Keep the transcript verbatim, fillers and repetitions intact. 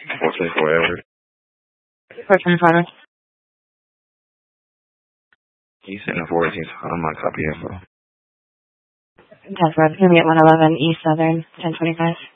four twenty-four Edward. four twenty-four. You sent a four eighteen on my copy info. That's right. It's going to be at one eleven East Southern, ten twenty-five.